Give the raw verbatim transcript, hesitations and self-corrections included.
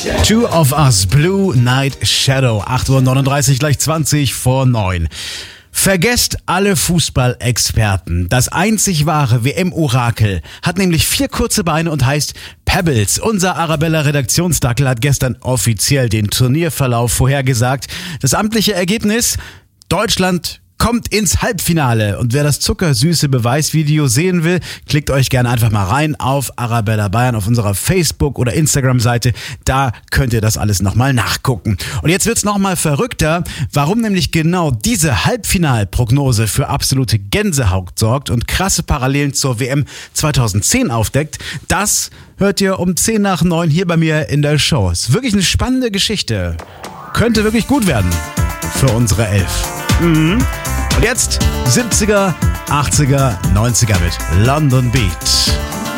Two of Us, Blue Night Shadow, acht Uhr neununddreißig, gleich zwanzig vor neun. Vergesst alle Fußballexperten. Das einzig wahre W M-Orakel hat nämlich vier kurze Beine und heißt Pebbles. Unser Arabella-Redaktionsdackel hat gestern offiziell den Turnierverlauf vorhergesagt. Das amtliche Ergebnis: Deutschland kommt ins Halbfinale. Und wer das zuckersüße Beweisvideo sehen will, klickt euch gerne einfach mal rein auf Arabella Bayern auf unserer Facebook- oder Instagram-Seite. Da könnt ihr das alles nochmal nachgucken. Und jetzt wird's nochmal verrückter, warum nämlich genau diese Halbfinalprognose für absolute Gänsehaut sorgt und krasse Parallelen zur W M zweitausendzehn aufdeckt. Das hört ihr um zehn nach neun hier bei mir in der Show. Ist wirklich eine spannende Geschichte. Könnte wirklich gut werden für unsere Elf. Mhm. Und jetzt siebziger, achtziger, neunziger mit London Beat.